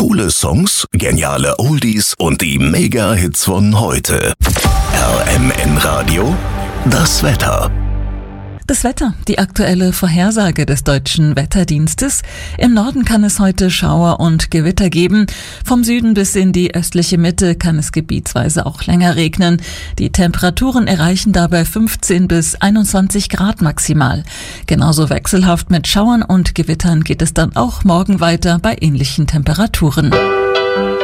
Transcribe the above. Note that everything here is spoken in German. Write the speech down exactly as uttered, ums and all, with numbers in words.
Coole Songs, geniale Oldies und die Mega-Hits von heute. R M N Radio, das Wetter. Das Wetter, die aktuelle Vorhersage des Deutschen Wetterdienstes. Im Norden kann es heute Schauer und Gewitter geben. Vom Süden bis in die östliche Mitte kann es gebietsweise auch länger regnen. Die Temperaturen erreichen dabei fünfzehn bis einundzwanzig Grad maximal. Genauso wechselhaft mit Schauern und Gewittern geht es dann auch morgen weiter bei ähnlichen Temperaturen.